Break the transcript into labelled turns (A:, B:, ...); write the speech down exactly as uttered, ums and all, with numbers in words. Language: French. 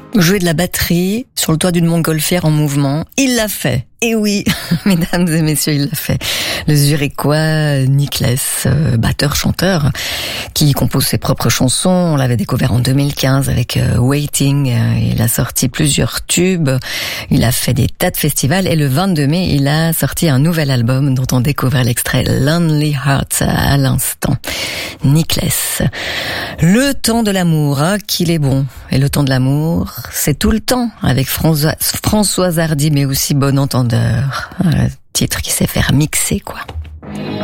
A: jouer de la batterie sur le toit d'une montgolfière en mouvement. Il l'a fait. Et oui, mesdames et messieurs, il l'a fait. Le Zurichois Niklas, euh, batteur-chanteur, qui compose ses propres chansons. On l'avait découvert en deux mille quinze avec euh, Waiting. Il a sorti plusieurs tubes. Il a fait des tas de festivals. Et le vingt-deux mai, il a sorti un nouvel album dont on découvre l'extrait Lonely Hearts à l'instant. Niklas. Le temps de l'amour, ah, qu'il est bon. Et le temps de l'amour, c'est tout le temps avec François, Françoise Hardy, mais aussi Bon Entendeur. Un titre qui sait faire mixer, quoi.